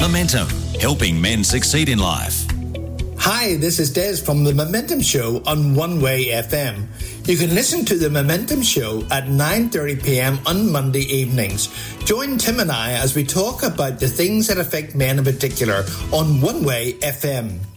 Momentum, helping men succeed in life. Hi, this is Des from The Momentum Show on One Way FM. You can listen to The Momentum Show at 9:30 p.m. on Monday evenings. Join Tim and I as we talk about the things that affect men in particular on One Way FM.